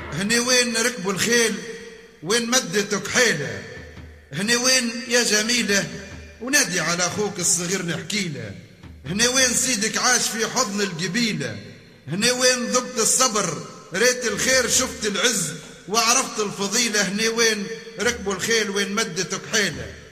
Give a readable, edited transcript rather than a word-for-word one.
هني وين ركبوا الخيل وين مدتك حيلة، هني وين يا جميلة ونادي على أخوك الصغير نحكي له، هني وين سيدك عاش في حضن القبيلة، هني وين ذقت الصبر ريت الخير شفت العز وعرفت الفضيلة، هني وين ركبوا الخيل وين مدتك حيلة.